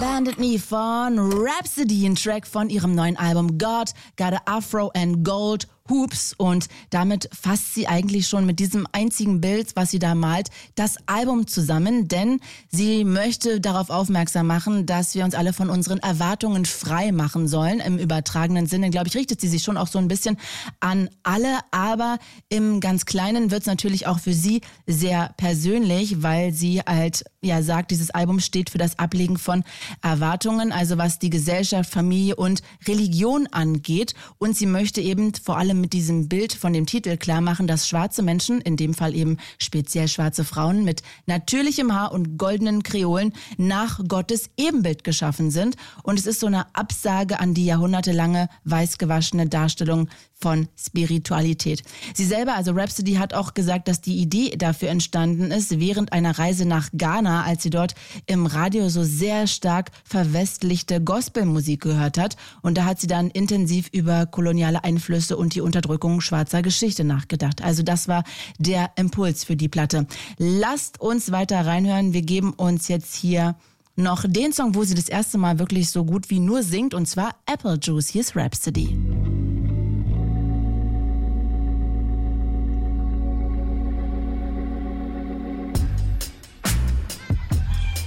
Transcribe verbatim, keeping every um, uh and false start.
Abandoned Me von Rhapsody, ein Track von ihrem neuen Album God, Got a Afro and Gold Hoops, und damit fasst sie eigentlich schon mit diesem einzigen Bild, was sie da malt, das Album zusammen, denn sie möchte darauf aufmerksam machen, dass wir uns alle von unseren Erwartungen frei machen sollen. Im übertragenen Sinne, glaube ich, richtet sie sich schon auch so ein bisschen an alle, aber im ganz Kleinen wird es natürlich auch für sie sehr persönlich, weil sie halt ja sagt, dieses Album steht für das Ablegen von Erwartungen, also was die Gesellschaft, Familie und Religion angeht, und sie möchte eben vor allem mit diesem Bild von dem Titel klar machen, dass schwarze Menschen, in dem Fall eben speziell schwarze Frauen mit natürlichem Haar und goldenen Kreolen nach Gottes Ebenbild geschaffen sind. Und es ist so eine Absage an die jahrhundertelange weißgewaschene Darstellung von Spiritualität. Sie selber, also Rhapsody, hat auch gesagt, dass die Idee dafür entstanden ist während einer Reise nach Ghana, als sie dort im Radio so sehr stark verwestlichte Gospelmusik gehört hat. Und da hat sie dann intensiv über koloniale Einflüsse und die Unterdrückung schwarzer Geschichte nachgedacht. Also das war der Impuls für die Platte. Lasst uns weiter reinhören. Wir geben uns jetzt hier noch den Song, wo sie das erste Mal wirklich so gut wie nur singt, und zwar Apple Juice. Hier ist Rhapsody.